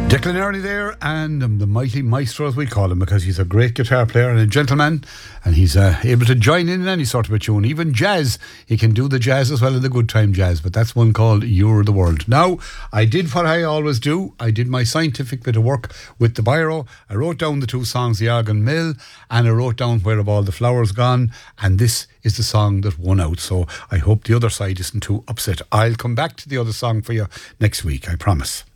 Declan Early there, and the mighty maestro, as we call him, because he's a great guitar player and a gentleman, and he's able to join in any sort of a tune, even jazz. He can do the jazz as well as the good time jazz, but that's one called You're the World. Now, I did what I always do. I did my scientific bit of work with the biro. I wrote down the two songs, The Argan Mill, and I wrote down Where Have All the Flowers Gone, and this is the song that won out. So I hope the other side isn't too upset. I'll come back to the other song for you next week, I promise.